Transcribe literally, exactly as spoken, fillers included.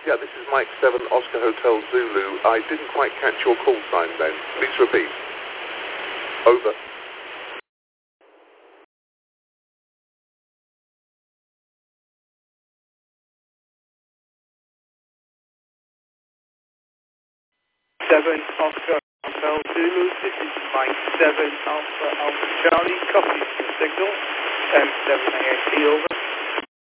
Yeah, this is Mike seven, Oscar Hotel Zulu. I didn't quite catch your call sign then. Please repeat. Over. seven, Oscar Hotel Zulu. This is Mike seven, Alpha Alpha Charlie. Copy the signal. ten seven A A T, over.